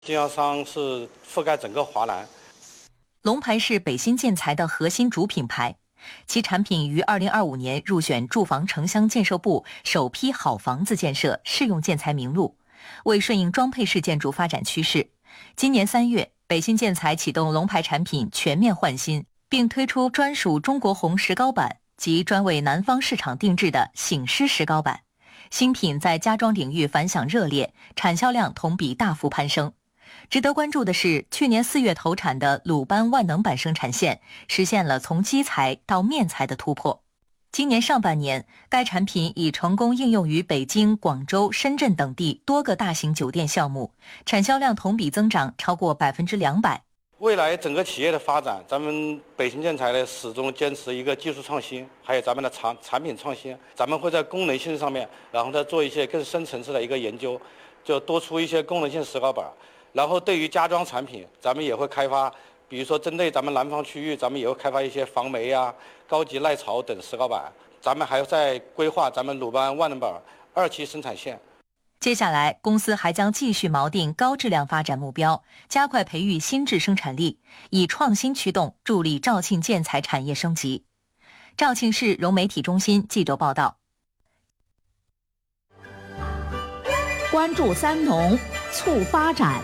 经销商是覆盖整个华南。 龙牌是北新建材的核心主品牌，其产品于2025年入选住房城乡建设部首批好房子建设适用建材名录，为顺应装配式建筑发展趋势，今年3月，北新建材启动龙牌产品全面换新，并推出专属中国红石膏板及专为南方市场定制的醒狮石膏板。新品在家装领域反响热烈，产销量同比大幅攀升。值得关注的是，去年4月投产的鲁班万能板生产线实现了从基材到面材的突破。今年上半年，该产品已成功应用于北京、广州、深圳等地多个大型酒店项目，产销量同比增长超过200%。 未来整个企业的发展，咱们北新建材呢始终坚持一个技术创新，还有咱们的产品创新。咱们会在功能性上面，然后再做一些更深层次的一个研究，就多出一些功能性石膏板。然后对于家装产品，咱们也会开发，比如说针对咱们南方区域，咱们也会开发一些防霉啊、高级耐潮等石膏板。咱们还在规划咱们鲁班万能板2期生产线。 接下来，公司还将继续锚定高质量发展目标，加快培育新质生产力，以创新驱动，助力肇庆建材产业升级。肇庆市融媒体中心记者报道。 关注三农，促发展。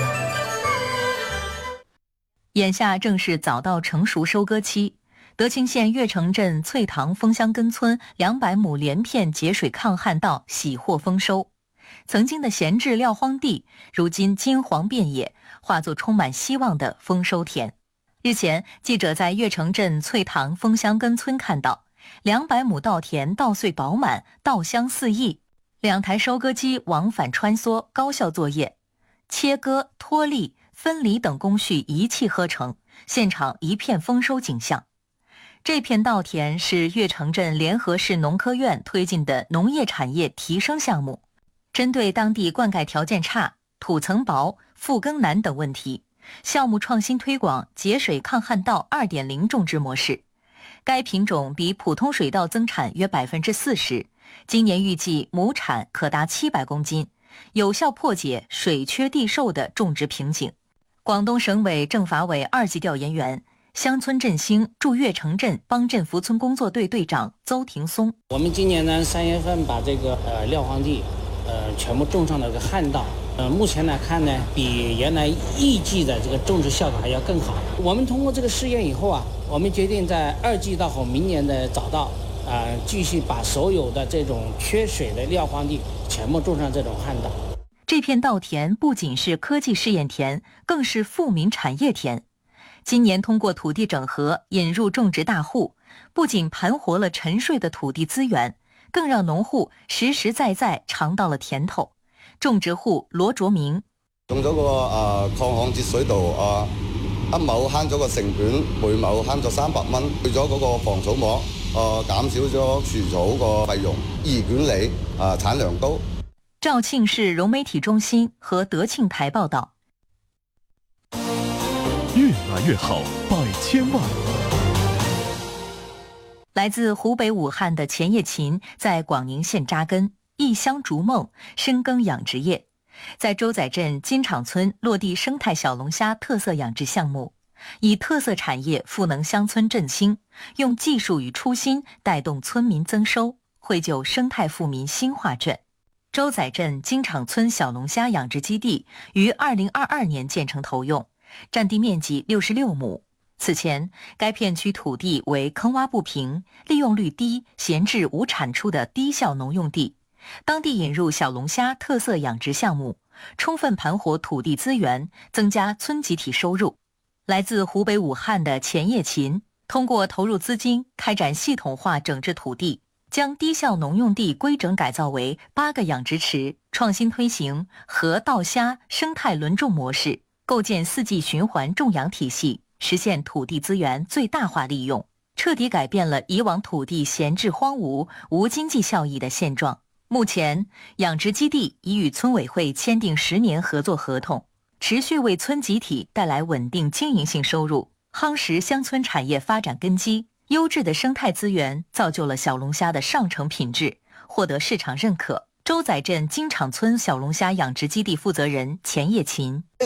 眼下正是早稻成熟收割期，德清县越城镇翠塘枫香根村200亩连片节水抗旱稻喜获丰收。曾经的闲置撂荒地，如今金黄遍野，化作充满希望的丰收田。日前，记者在越城镇翠塘枫香根村看到200亩稻田稻穗饱满，稻香四溢，2台收割机往返穿梭，高效作业，切割、脱粒、分离等工序一气呵成，现场一片丰收景象。这片稻田是越城镇联合市农科院推进的农业产业提升项目，针对当地灌溉条件差、土层薄、复耕难等问题，项目创新推广节水抗旱稻2.0种植模式。该品种比普通水稻增产约40%，今年预计亩产可达700公斤，有效破解水缺地瘦的种植瓶颈。广东省委政法委2级调研员、乡村振兴驻越城镇帮镇扶村工作队队长邹廷松： 我们今年呢3月份把这个撂荒地全部种上了个旱稻，目前来看呢，比原来预计的这个种植效果还要更好。我们通过这个试验以后啊，我们决定在2季稻和明年的早稻继续把所有的这种缺水的撂荒地全部种上这种旱稻。 这片稻田不仅是科技试验田，更是富民产业田。今年通过土地整合引入种植大户，不仅盘活了沉睡的土地资源，更让農户實實在在嘗到了甜頭。種植戶羅卓明： 用咗個抗旱節水稻一畝慳咗個成本，每畝慳咗300蚊，去咗嗰個防草膜，減少咗除草個費用，易管理，產量高。 肇慶市融媒體中心和德慶台報道。 越來越好，百千萬。 來自湖北武漢的錢葉琴在廣寧縣扎根，一鄉逐夢，深耕養殖業，在洲仔鎮金廠村落地生態小龍蝦特色養殖項目，以特色產業賦能鄉村振興，用技術與初心帶動村民增收，繪就生態富民新畫卷。洲仔鎮金廠村小龍蝦養殖基地於2022年建成投用，佔地面積66畝。此前，該片區土地為坑洼不平、利用率低、閒置無產出的低效農用地，當地引入小龍蝦特色養殖項目，充分盤活土地資源，增加村集體收入。來自湖北武漢的錢葉琴，通過投入資金開展系統化整治土地，將低效農用地規整改造為8個養殖池，創新推行河稻蝦生態輪種模式，構建4季循環種養體系，實現土地資源最大化利用，徹底改變了以往土地閒置荒蕪、無經濟效益的現狀。目前，養殖基地已與村委會簽訂10年合作合同，持續為村集體帶來穩定經營性收入，夯實鄉村產業發展根基。優質的生態資源造就了小龍蝦的上乘品質，獲得市場認可， 周仔镇金场村小龙虾养殖基地负责人钱业琴。